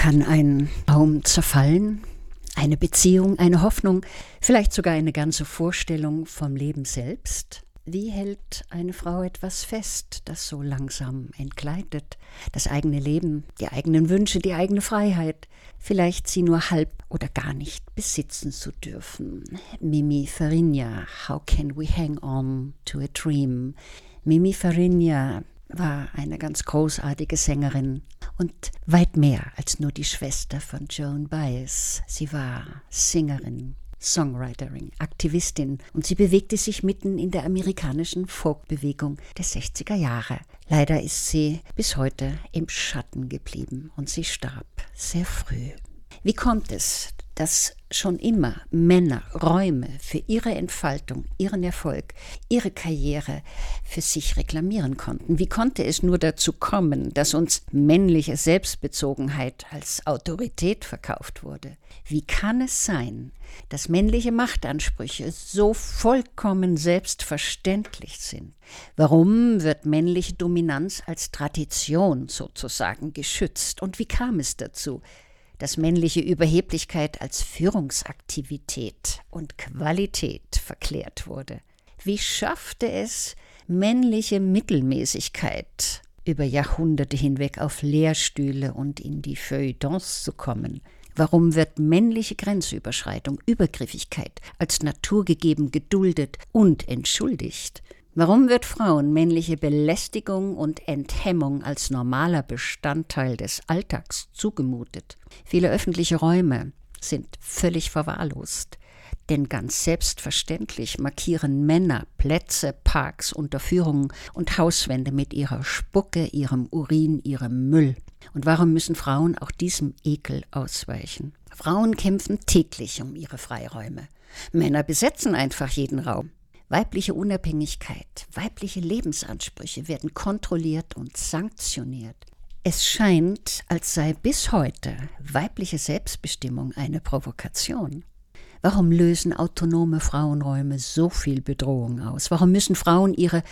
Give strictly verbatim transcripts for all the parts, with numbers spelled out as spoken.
kann ein Raum zerfallen, eine Beziehung, eine Hoffnung, vielleicht sogar eine ganze Vorstellung vom Leben selbst. Wie hält eine Frau etwas fest, das so langsam entgleitet? Das eigene Leben, die eigenen Wünsche, die eigene Freiheit. Vielleicht sie nur halb oder gar nicht besitzen zu dürfen. Mimi Fariña, How Can We Hang On to a Dream? Mimi Fariña war eine ganz großartige Sängerin und weit mehr als nur die Schwester von Joan Baez. Sie war Sängerin, Songwriterin, Aktivistin und sie bewegte sich mitten in der amerikanischen Folkbewegung der sechziger Jahre. Leider ist sie bis heute im Schatten geblieben und sie starb sehr früh. Wie kommt es, dass schon immer Männer Räume für ihre Entfaltung, ihren Erfolg, ihre Karriere für sich reklamieren konnten? Wie konnte es nur dazu kommen, dass uns männliche Selbstbezogenheit als Autorität verkauft wurde? Wie kann es sein, dass männliche Machtansprüche so vollkommen selbstverständlich sind? Warum wird männliche Dominanz als Tradition sozusagen geschützt? Und wie kam es dazu, dass männliche Überheblichkeit als Führungsaktivität und Qualität verklärt wurde? Wie schaffte es männliche Mittelmäßigkeit über Jahrhunderte hinweg auf Lehrstühle und in die Feuilletons zu kommen? Warum wird männliche Grenzüberschreitung, Übergriffigkeit als naturgegeben geduldet und entschuldigt? Warum wird Frauen männliche Belästigung und Enthemmung als normaler Bestandteil des Alltags zugemutet? Viele öffentliche Räume sind völlig verwahrlost, denn ganz selbstverständlich markieren Männer Plätze, Parks, Unterführungen und Hauswände mit ihrer Spucke, ihrem Urin, ihrem Müll. Und warum müssen Frauen auch diesem Ekel ausweichen? Frauen kämpfen täglich um ihre Freiräume. Männer besetzen einfach jeden Raum. Weibliche Unabhängigkeit, weibliche Lebensansprüche werden kontrolliert und sanktioniert. Es scheint, als sei bis heute weibliche Selbstbestimmung eine Provokation. Warum lösen autonome Frauenräume so viel Bedrohung aus? Warum müssen Frauen ihre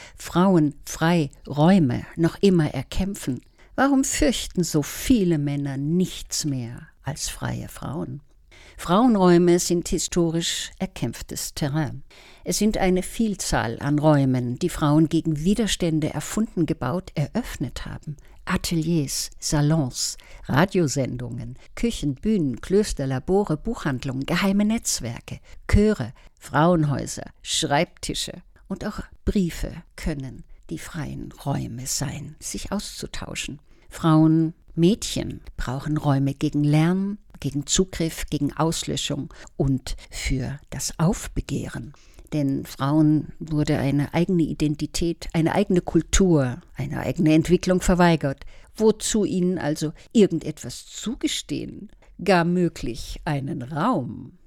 Frauenfreiräume noch immer erkämpfen? Warum fürchten so viele Männer nichts mehr als freie Frauen? Frauenräume sind historisch erkämpftes Terrain. Es sind eine Vielzahl an Räumen, die Frauen gegen Widerstände erfunden, gebaut, eröffnet haben. Ateliers, Salons, Radiosendungen, Küchen, Bühnen, Klöster, Labore, Buchhandlungen, geheime Netzwerke, Chöre, Frauenhäuser, Schreibtische und auch Briefe können die freien Räume sein, sich auszutauschen. Frauen, Mädchen brauchen Räume gegen Lärm, gegen Zugriff, gegen Auslöschung und für das Aufbegehren. Denn Frauen wurde eine eigene Identität, eine eigene Kultur, eine eigene Entwicklung verweigert. Wozu ihnen also irgendetwas zugestehen? Gar möglich einen Raum.